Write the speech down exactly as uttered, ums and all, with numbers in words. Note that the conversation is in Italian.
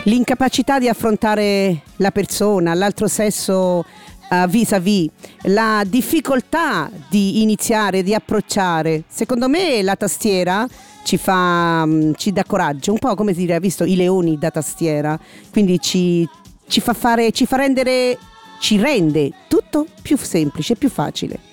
L'incapacità di affrontare la persona, l'altro sesso uh, vis-à-vis, la difficoltà di iniziare, di approcciare. Secondo me la tastiera ci fa, ci dà coraggio, un po' come dire, ha visto i leoni da tastiera, quindi ci, ci fa fare, ci fa rendere, ci rende tutto più semplice, più facile.